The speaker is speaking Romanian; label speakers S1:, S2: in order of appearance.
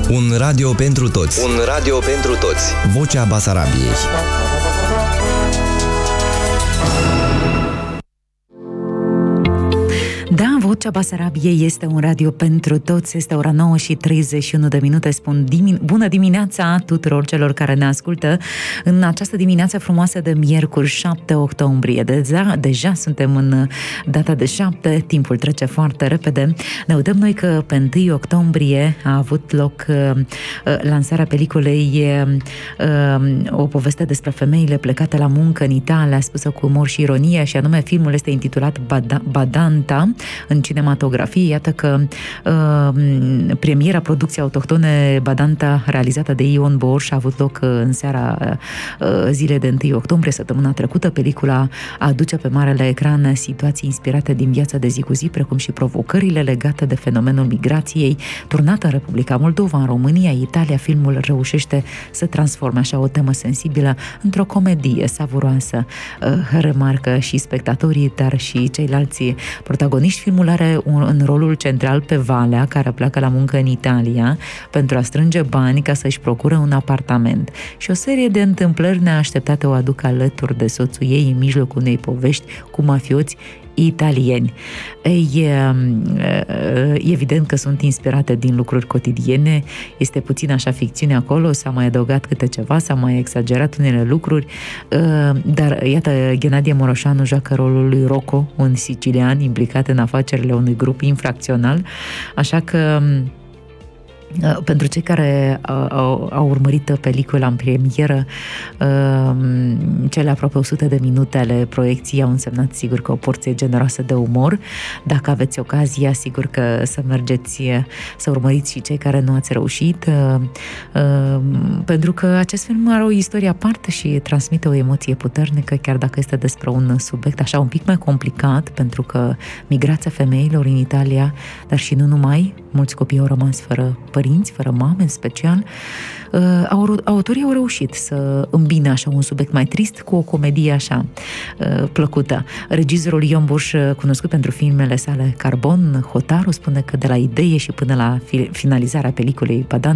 S1: Un radio pentru toți.
S2: Un radio pentru toți.
S1: Vocea Basarabiei.
S3: Da, Vocea Basarabiei este un radio pentru toți. Este ora 9:31. Spun bună dimineața tuturor celor care ne ascultă în această dimineață frumoasă de miercuri 7 octombrie. Deja suntem în data de 7, timpul trece foarte repede. Ne uităm noi că pe 1 octombrie a avut loc lansarea peliculei o poveste despre femeile plecate la muncă în Italia, spusă cu umor și ironie, și anume filmul este intitulat Badanta în cinematografie. Iată că premiera producției autohtone Badanta, realizată de Ion Borș, a avut loc în seara zilei de 1 octombrie, săptămâna trecută. Pelicula aduce pe marele ecran situații inspirate din viața de zi cu zi, precum și provocările legate de fenomenul migrației. Turnată în Republica Moldova, în România, Italia, filmul reușește să transforme așa o temă sensibilă într-o comedie savuroasă, remarcă și spectatorii, dar și ceilalți protagoniști. Filmul are în rolul central pe Valea, care pleacă la muncă în Italia pentru a strânge bani ca să-și procure un apartament. Și o serie de întâmplări neașteptate o aduc alături de soțul ei în mijlocul unei povești cu mafioți italieni. E evident că sunt inspirate din lucruri cotidiene, este puțin așa ficțiune acolo, s-a mai adăugat câte ceva, s-a mai exagerat unele lucruri, dar iată, Ghenadie Moroșanu joacă rolul lui Rocco, un sicilian implicat în afacerile unui grup infracțional, așa că pentru cei care au urmărit pelicula în premieră, cele aproape 100 de minute ale proiecției au însemnat sigur că o porție generoasă de umor. Dacă aveți ocazia, sigur că să mergeți să urmăriți și cei care nu ați reușit, pentru că acest film are o istorie aparte și transmite o emoție puternică, chiar dacă este despre un subiect așa un pic mai complicat, pentru că migrația femeilor în Italia, dar și nu numai, mulți copii au rămas fără părinți, fără mame în special. Autorii au reușit să îmbine așa un subiect mai trist cu o comedie așa plăcută. Regizorul Ion Borș, cunoscut pentru filmele sale Carbon, Hotaru, spune că de la idee și până la finalizarea peliculei Badanta